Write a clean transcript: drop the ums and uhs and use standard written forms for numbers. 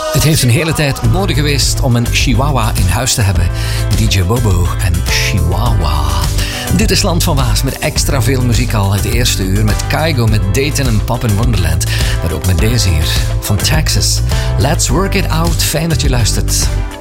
Het heeft een hele tijd nodig geweest om een Chihuahua in huis te hebben. DJ Bobo en Chihuahua. Dit is Land van Waas met extra veel muziek al. Het eerste uur met Kygo met Dayton en Pop in Wonderland. Maar ook met deze hier van Texas. Let's Work It Out. Fijn dat je luistert.